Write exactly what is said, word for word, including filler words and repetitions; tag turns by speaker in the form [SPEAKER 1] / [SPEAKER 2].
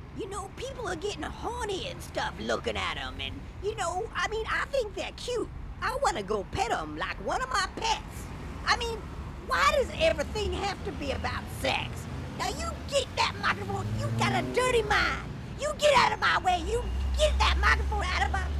[SPEAKER 1] You know, people are getting horny and stuff looking at them, and, you know, I mean, I think they're cute. I want to go pet them like one of my pets. I mean, why does everything have to be about sex? Now, you get that microphone. You got a dirty mind. You get out of my way. You get that microphone out of my